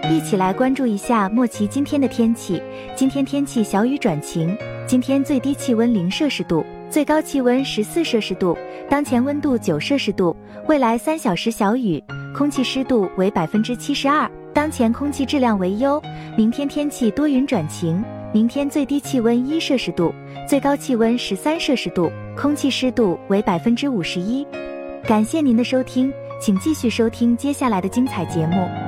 一起来关注一下莫奇今天的天气。今天天气小雨转晴，今天最低气温0摄氏度，最高气温14摄氏度，当前温度9摄氏度，未来3小时小雨，空气湿度为72%，当前空气质量为优。明天天气多云转晴，明天最低气温1摄氏度，最高气温13摄氏度，空气湿度为51%。感谢您的收听，请继续收听接下来的精彩节目。